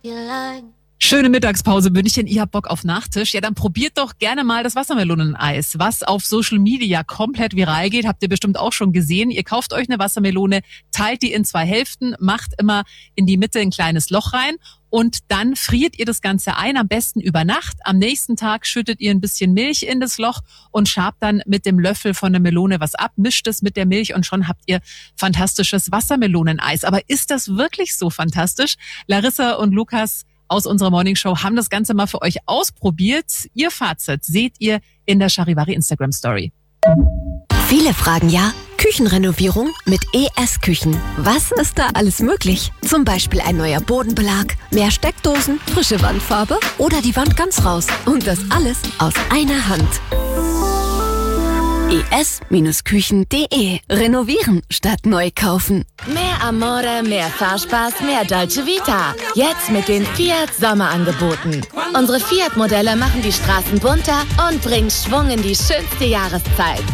Schöne Mittagspause, München. Ihr habt Bock auf Nachtisch? Ja, dann probiert doch gerne mal das Wassermeloneneis, was auf Social Media komplett viral geht. Habt ihr bestimmt auch schon gesehen. Ihr kauft euch eine Wassermelone, teilt die in 2 Hälften, macht immer in die Mitte ein kleines Loch rein und dann friert ihr das Ganze ein, am besten über Nacht. Am nächsten Tag schüttet ihr ein bisschen Milch in das Loch und schabt dann mit dem Löffel von der Melone was ab, mischt es mit der Milch und schon habt ihr fantastisches Wassermeloneneis. Aber ist das wirklich so fantastisch? Larissa und Lukas aus unserer Morningshow haben das Ganze mal für euch ausprobiert. Ihr Fazit seht ihr in der Charivari Instagram Story. Viele fragen ja, Küchenrenovierung mit ES Küchen. Was ist da alles möglich? Zum Beispiel ein neuer Bodenbelag, mehr Steckdosen, frische Wandfarbe oder die Wand ganz raus. Und das alles aus einer Hand. es-küchen.de. Renovieren statt neu kaufen. Mehr Amore, mehr Fahrspaß, mehr Dolce Vita. Jetzt mit den Fiat Sommerangeboten. Unsere Fiat-Modelle machen die Straßen bunter und bringen Schwung in die schönste Jahreszeit.